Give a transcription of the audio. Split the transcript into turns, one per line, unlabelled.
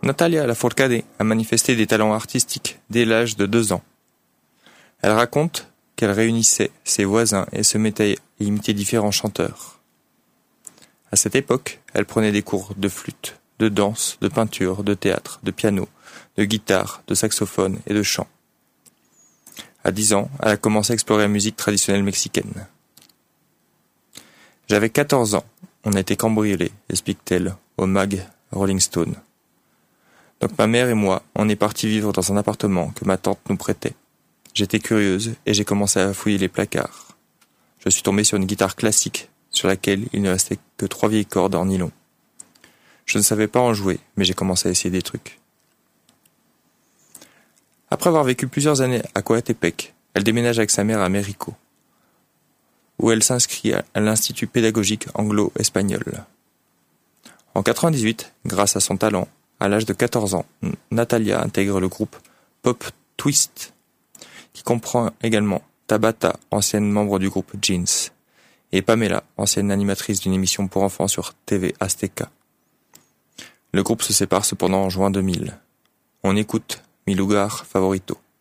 Natalia Lafourcade a manifesté des talents artistiques dès l'âge de 2 ans. Elle raconte qu'elle réunissait ses voisins et se mettait à imiter différents chanteurs. À cette époque, elle prenait des cours de flûte, de danse, de peinture, de théâtre, de piano, de guitare, de saxophone et de chant. À 10 ans, elle a commencé à explorer la musique traditionnelle mexicaine. J'avais 14 ans, on a été cambriolés, explique-t-elle au mag Rolling Stone. Donc ma mère et moi, on est partis vivre dans un appartement que ma tante nous prêtait. J'étais curieuse et j'ai commencé à fouiller les placards. Je suis tombé sur une guitare classique sur laquelle il ne restait que 3 vieilles cordes en nylon. Je ne savais pas en jouer, mais j'ai commencé à essayer des trucs. Après avoir vécu plusieurs années à Coatepec, elle déménage avec sa mère à Mérico, où elle s'inscrit à l'Institut pédagogique anglo-espagnol. En 98, grâce à son talent, à l'âge de 14 ans, Natalia intègre le groupe Pop Twist, qui comprend également Tabata, ancienne membre du groupe Jeans, et Pamela, ancienne animatrice d'une émission pour enfants sur TV Azteca. Le groupe se sépare cependant en juin 2000. On écoute Mi Lugar Favorito.